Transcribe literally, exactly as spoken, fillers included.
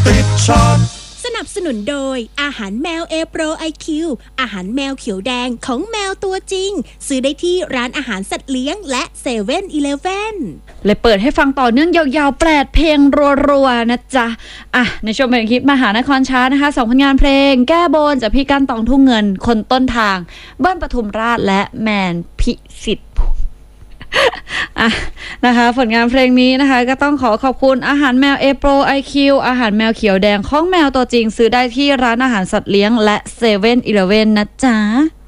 ติดช็อตสนับสนุนโดยอาหารแมว A Pro ไอ คิว อาหารแมวเขียวแดงของแมวตัวจริงซื้อได้ที่ร้านอาหารสัตว์เลี้ยงและเซเว่นอีเลฟเว่นเลยเปิดให้ฟังต่อเนื่องยาวๆแปดเพลงรัวๆนะจ๊ะอ่ะในช่วงเพลงฮิตมหานครชาร์ตนะคะสองผลงานเพลงแก้บนจากพี่กั้นตองทุ่งเงินคนต้นทางเบิ้ลปทุมราชและแมนพิสิทธิ์อ่ะนะคะผลงานเพลงนี้นะคะก็ต้องขอขอบคุณอาหารแมว A Pro ไอ คิว อาหารแมวเขียวแดงของแมวตัวจริงซื้อได้ที่ร้านอาหารสัตว์เลี้ยงและเซเว่นอีเลฟเว่นนะจ๊ะ